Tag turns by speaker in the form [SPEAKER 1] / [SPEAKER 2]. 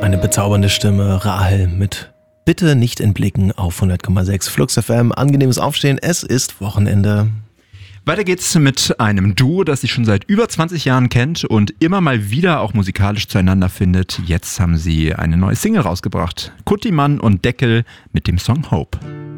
[SPEAKER 1] Eine bezaubernde Stimme, Rahel mit Bitte nicht entblicken auf 100,6 Flux FM. Angenehmes Aufstehen, es ist Wochenende.
[SPEAKER 2] Weiter geht's mit einem Duo, das sich schon seit über 20 Jahren kennt und immer mal wieder auch musikalisch zueinander findet. Jetzt haben sie eine neue Single rausgebracht. Kuttimann und Deckel mit dem Song Hope.